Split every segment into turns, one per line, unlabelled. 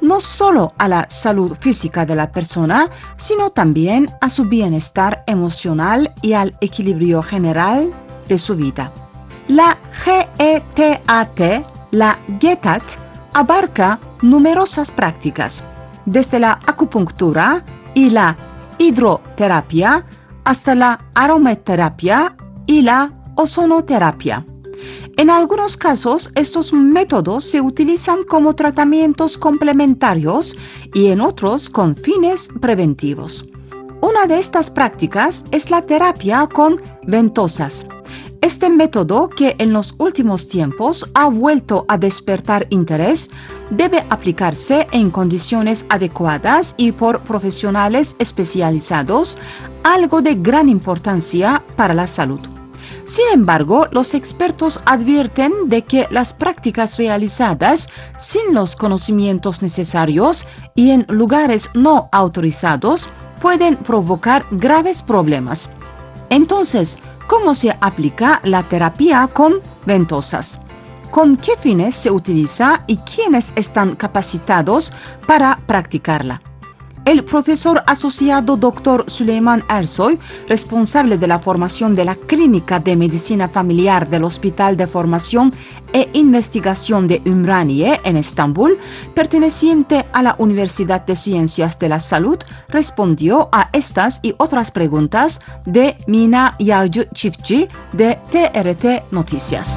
no solo a la salud física de la persona, sino también a su bienestar emocional y al equilibrio general de su vida. La GETAT, la GETAT, abarca numerosas prácticas, desde la acupuntura y la hidroterapia hasta la aromaterapia y la ozonoterapia. En algunos casos, estos métodos se utilizan como tratamientos complementarios y en otros con fines preventivos. Una de estas prácticas es la terapia con ventosas. Este método, que en los últimos tiempos ha vuelto a despertar interés, debe aplicarse en condiciones adecuadas y por profesionales especializados, algo de gran importancia para la salud. Sin embargo, los expertos advierten de que las prácticas realizadas sin los conocimientos necesarios y en lugares no autorizados pueden provocar graves problemas. Entonces, ¿cómo se aplica la terapia con ventosas? ¿Con qué fines se utiliza y quiénes están capacitados para practicarla? El profesor asociado Dr. Süleyman Ersoy, responsable de la formación de la Clínica de Medicina Familiar del Hospital de Formación e Investigación de Ümraniye en Estambul, perteneciente a la Universidad de Ciencias de la Salud, respondió a estas y otras preguntas de Mina Yağcı Çiftçi de TRT Noticias.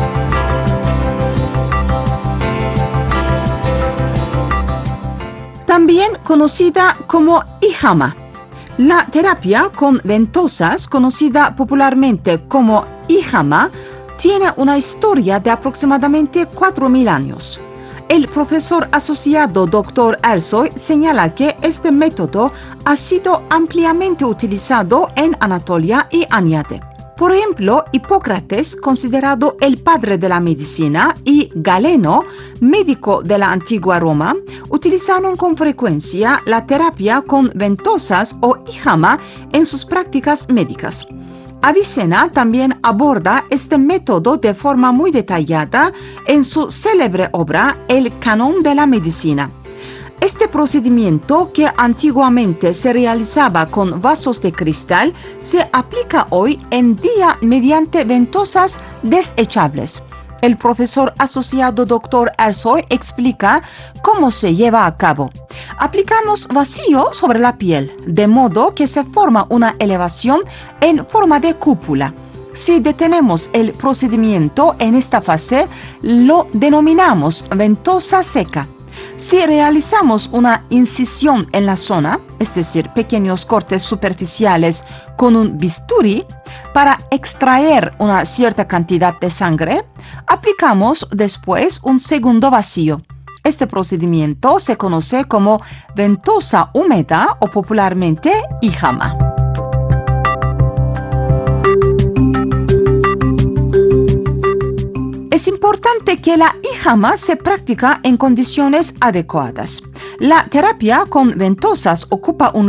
También conocida como hijama. La terapia con ventosas, conocida popularmente como hijama, tiene una historia de aproximadamente 4.000 años. El profesor asociado Dr. Ersoy señala que este método ha sido ampliamente utilizado en Anatolia y Añade. Por ejemplo, Hipócrates, considerado el padre de la medicina, y Galeno, médico de la antigua Roma, utilizaron con frecuencia la terapia con ventosas o hijama en sus prácticas médicas. Avicena también aborda este método de forma muy detallada en su célebre obra El Canon de la Medicina. Este procedimiento, que antiguamente se realizaba con vasos de cristal, se aplica hoy en día mediante ventosas desechables. El profesor asociado Dr. Ersoy explica cómo se lleva a cabo. Aplicamos vacío sobre la piel, de modo que se forma una elevación en forma de cúpula. Si detenemos el procedimiento en esta fase, lo denominamos ventosa seca. Si realizamos una incisión en la zona, es decir, pequeños cortes superficiales con un bisturí, para extraer una cierta cantidad de sangre, aplicamos después un segundo vacío. Este procedimiento se conoce como ventosa húmeda o popularmente hijama. Es importante que la hijama se practica en condiciones adecuadas. La terapia con ventosas ocupa un